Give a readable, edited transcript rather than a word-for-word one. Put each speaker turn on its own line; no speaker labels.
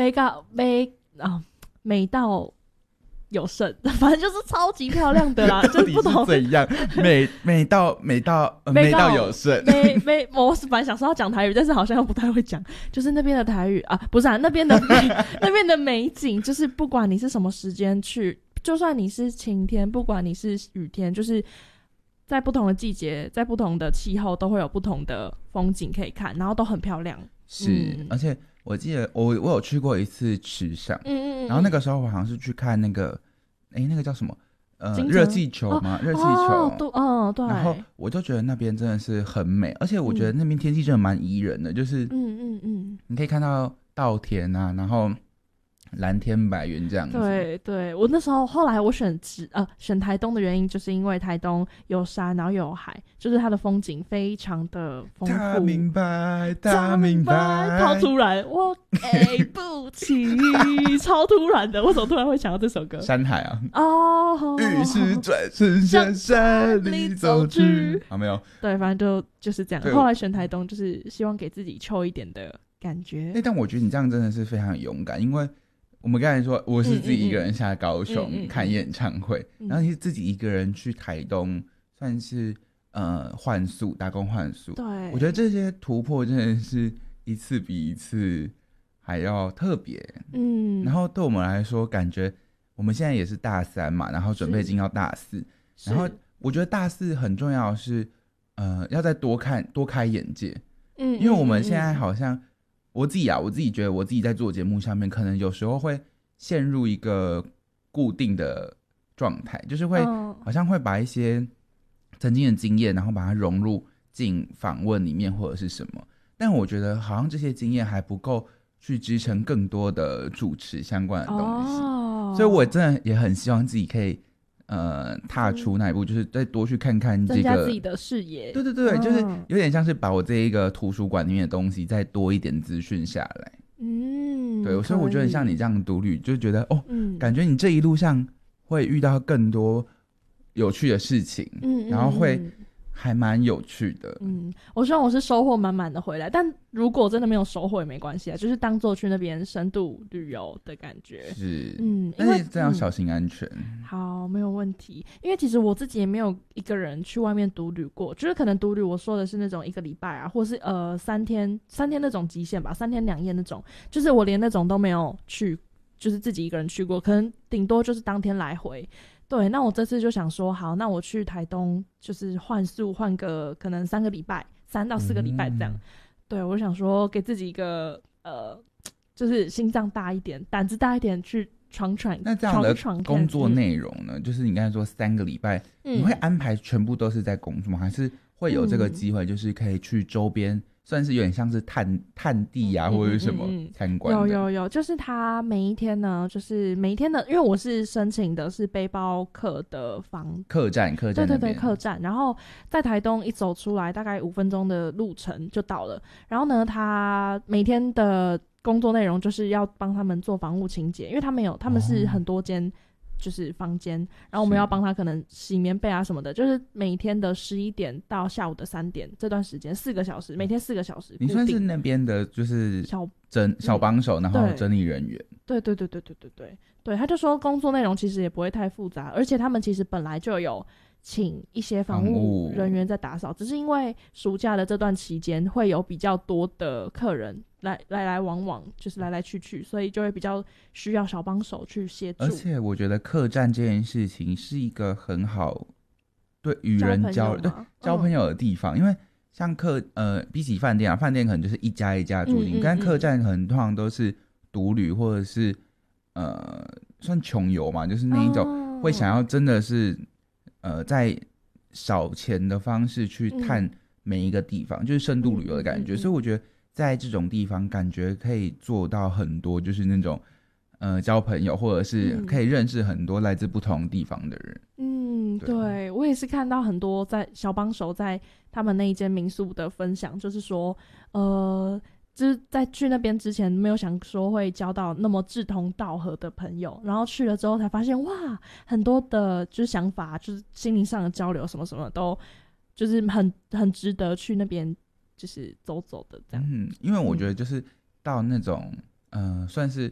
美到有剩，反正就是超级漂亮的啦。
到底是怎样？美到有剩。
我本来想说要讲台语，但是好像又不太会讲。就是那边的台语啊，不是啊，那边的美景，就是不管你是什么时间去，就算你是晴天，不管你是雨天，就是在不同的季节，在不同的气候，都会有不同的风景可以看，然后都很漂亮。
是，而且我记得我有去过一次池上，然后那个时候我好像是去看那个那个叫什么热气球吗？热气球，
对。
然后我就觉得那边真的是很美，而且我觉得那边天气真的蛮宜人的，就是你可以看到稻田啊，然后蓝天白云这样子。
对，我那时候后来我选台东的原因，就是因为台东有山，然后又有海，就是它的风景非常的丰富。
他明白，
超突然，我给不起，超突然的，为什么突然会想到这首歌？
山海啊，
于
是转身向山里走去。好，没有，
对，反正就是这样。后来选台东，就是希望给自己秋一点的感觉。
但我觉得你这样真的是非常勇敢，因为我们刚才说我是自己一个人下高雄看演唱会，然后你是自己一个人去台东，算是换宿，打工换宿。
对，
我觉得这些突破真的是一次比一次还要特别。然后对我们来说，感觉我们现在也是大3嘛，然后准备进到大4，然后我觉得大4很重要的是要再多开眼界。因为我们现在好像我自己觉得我自己在做节目上面，可能有时候会陷入一个固定的状态，就是会好像会把一些曾经的经验，然后把它融入进访问里面或者是什么。但我觉得好像这些经验还不够去支撑更多的主持相关的东西，所以我真的也很希望自己可以踏出那一步，就是再多去看看这个，
增加自己的视野。
对，就是有点像是把我这一个图书馆里面的东西再多一点资讯下来。对，所以我觉得像你这样的独旅，就觉得感觉你这一路上会遇到更多有趣的事情，然后会还蛮有趣的。
我希望我是收获满满的回来，但如果真的没有收获也没关系啊，就是当做去那边深度旅游的感觉。
是，但是这样小心安全。
好，没有问题。因为其实我自己也没有一个人去外面独旅过，就是可能独旅我说的是那种1个礼拜啊，或是3天那种极限吧，3天2夜那种，就是我连那种都没有去，就是自己一个人去过，可能顶多就是当天来回。对，那我这次就想说，好，那我去台东就是换宿，换个可能3个礼拜，3到4个礼拜这样。对，我想说给自己一个就是心脏大一点，胆子大一点去闯。
那这样的工作内容呢？就是你刚才说3个礼拜，你会安排全部都是在工作吗？还是会有这个机会，就是可以去周边？算是有点像是探地啊，或者是什么参观的。
有，就是他每一天呢，就是每一天的，因为我是申请的是背包客的客栈，对，客栈。然后在台东一走出来，大概5分钟的路程就到了。然后呢，他每天的工作内容就是要帮他们做房屋清洁，因为他们是很多间。就是房间，然后我们要帮他可能洗棉被啊什么的，就是每天的11点到下午的3点这段时间4个小时，每天4个小时。
你算是那边的就是小帮手，然后整理人员。
对，他就说工作内容其实也不会太复杂，而且他们其实本来就有请一些房务人员在打扫，只是因为暑假的这段期间会有比较多的客人来往，就是来去，所以就会比较需要小帮手去协助。
而且我觉得客栈这件事情是一个很好对与人交朋友的地方，因为像比起饭店啊，饭店可能就是一家一家住进，但客栈可能通常都是独旅或者是算穷游嘛，就是那一种会想要真的是在少钱的方式去探每一个地方，就是深度旅游的感觉。所以我觉得在这种地方感觉可以做到很多，就是那种交朋友，或者是可以认识很多来自不同地方的人。
对，我也是看到很多在小帮手在他们那一间民宿的分享，就是说就是在去那边之前没有想说会交到那么志同道合的朋友，然后去了之后才发现，哇，很多的就是想法，就是心灵上的交流什么什么都就是很值得去那边就是走的这样。
因为我觉得就是到那种算是